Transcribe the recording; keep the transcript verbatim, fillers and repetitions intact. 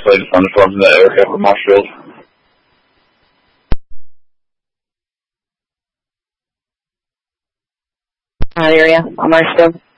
isolated thunderstorms in that area for Marshfield. That area on Marshfield.